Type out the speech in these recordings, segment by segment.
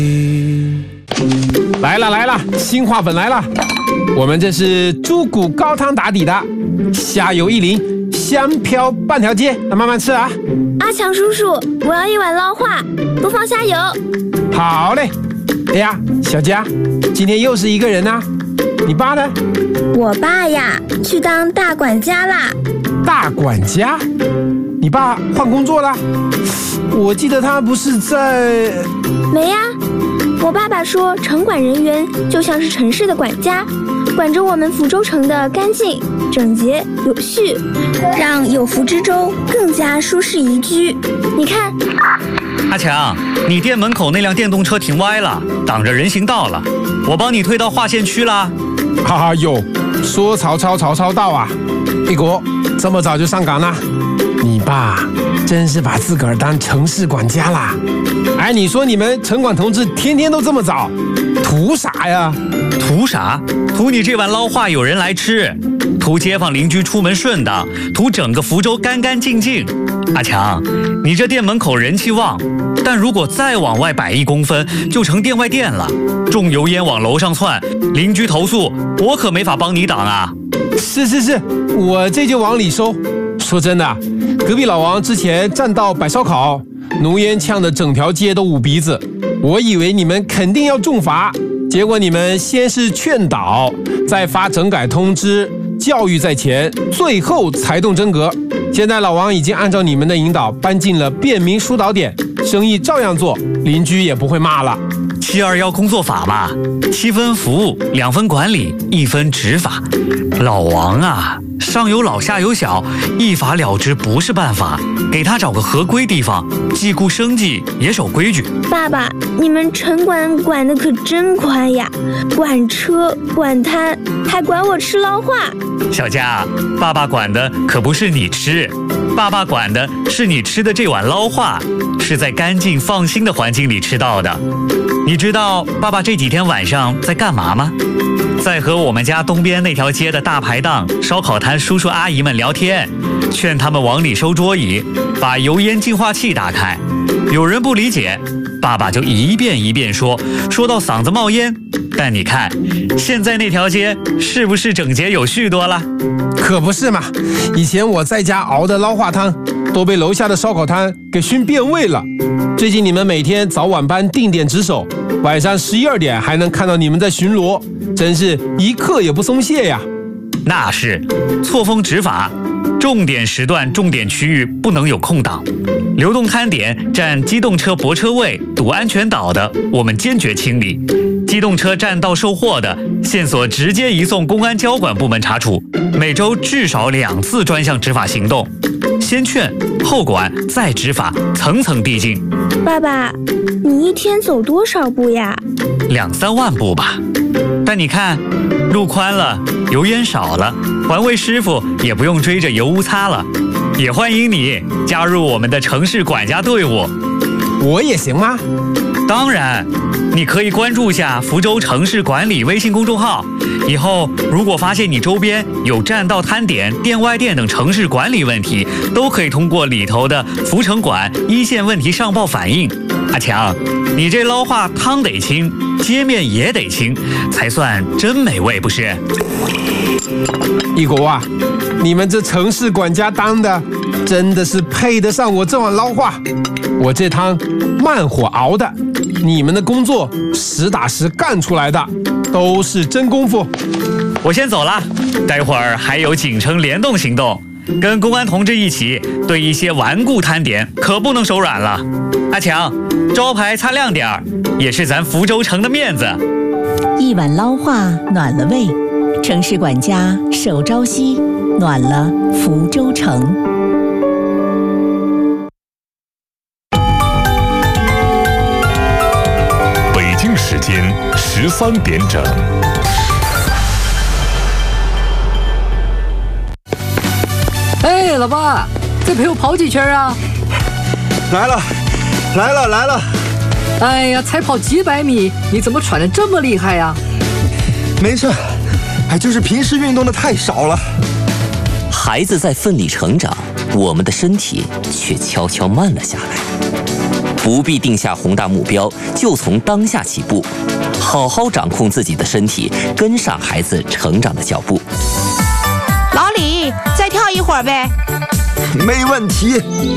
来了，新画粉来了。我们这是猪骨高汤打底的，虾油1淋，香飘半条街，慢慢吃啊。 阿强叔叔，我要一碗捞化，不放虾油。 好嘞。哎呀，小佳，今天又是一个人啊。你爸呢？ 我爸呀，去当大管家啦。 大管家？你爸换工作了？我记得他不是在…… 没呀。我爸爸说，城管人员就像是城市的管家，管着我们福州城的干净、整洁、有序，让有福之州更加舒适宜居。你看， 阿强，你店门口那辆电动车停歪了，挡着人行道了，我帮你推到划线区啦。 哈哈哟，说曹操到啊！一国这么早就上岗了，你爸真是把自个儿当城市管家啦！哎，你说你们城管同志天天都这么早，图啥呀？ 图啥？图你这碗捞化有人来吃，图街坊邻居出门顺当，图整个福州干干净净。阿强，你这店门口人气旺，但如果再往外摆1公分，就成店外店了，重油烟往楼上窜，邻居投诉，我可没法帮你挡啊。 是，我这就往里收。说真的，隔壁老王之前占道摆烧烤，浓烟呛得整条街都捂鼻子，我以为你们肯定要重罚，结果你们先是劝导，再发整改通知，教育在前，最后才动真格。现在老王已经按照你们的引导搬进了便民疏导点，生意照样做，邻居也不会骂了。 721工作法嘛，7分服务，2分管理，1分执法。老王啊，上有老下有小，一法了之不是办法，给他找个合规地方，既顾生计也守规矩。 爸爸，你们城管管得可真宽呀，管车管摊，还管我吃捞化。 小佳，爸爸管的可不是你吃，爸爸管的是你吃的这碗捞化，是在干净放心的环境里吃到的。你知道爸爸这几天晚上在干嘛吗？在和我们家东边那条街的大排档、烧烤摊叔叔阿姨们聊天，劝他们往里收桌椅，把油烟净化器打开。有人不理解，爸爸就一遍一遍说到嗓子冒烟。但你看，现在那条街是不是整洁有序多了？ 可不是嘛，以前我在家熬的捞化汤都被楼下的烧烤摊给熏变味了。最近你们每天早晚班定点值守，晚上11、2点还能看到你们在巡逻，真是一刻也不松懈呀。 那是错峰执法，重点时段、重点区域不能有空档，流动摊点占机动车泊车位、堵安全岛的，我们坚决清理；机动车占道售货的，线索直接移送公安交管部门查处。每周至少2次专项执法行动，先劝后管再执法，层层递进。 爸爸，你一天走多少步呀 ？2、3万步吧。但你看，路宽了，油烟少了，环卫师傅也不用追着油污擦了。也欢迎你加入我们的城市管家队伍。 我也行吗？ 当然，你可以关注下福州城市管理微信公众号，以后如果发现你周边有占道摊点、店外店等城市管理问题，都可以通过里头的福城管一线问题上报反映。阿强，你这捞化汤得清，街面也得清，才算真美味，不是？ 一国啊，你们这城市管家当的，真的是配得上我这碗捞化。我这汤慢火熬的，你们的工作实打实干出来的，都是真功夫。 我先走了，待会儿还有警城联动行动，跟公安同志一起对一些顽固摊点可不能手软了。阿强，招牌擦亮点儿，也是咱福州城的面子。 一碗捞化暖了胃，城市管家守朝夕，暖了福州城。 北京时间13点整。 哎，老爸，再陪我跑几圈啊？ 来了。 哎呀，才跑几百米，你怎么喘得这么厉害呀？ 没事，就是平时运动的太少了。 孩子在奋力成长，我们的身体却悄悄慢了下来。 不必定下宏大目标，就从当下起步，好好掌控自己的身体，跟上孩子成长的脚步。 老李，再跳一会儿呗。 没问题。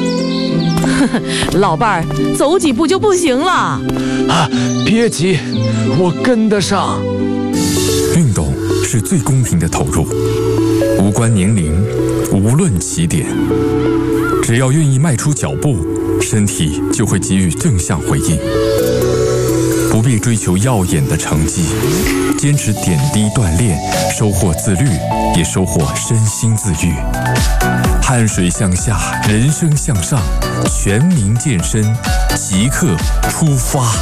老伴儿，走几步就不行了。 啊，别急，我跟得上。 运动是最公平的投入，无关年龄，无论起点，只要愿意迈出脚步，身体就会给予正向回应。不必追求耀眼的成绩，坚持点滴锻炼，收获自律，也收获身心自愈。汗水向下，人生向上，全民健身，即刻出发。